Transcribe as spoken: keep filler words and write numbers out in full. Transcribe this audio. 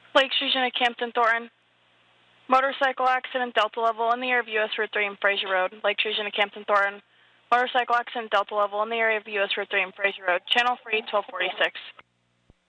Lake Region of Campton Thornton. Motorcycle accident Delta level in the area of U S Route three and Fraser Road. Lake Region of Campton Thornton. Motorcycle accident Delta level in the area of U S Route three and Fraser Road. Channel free, twelve forty-six.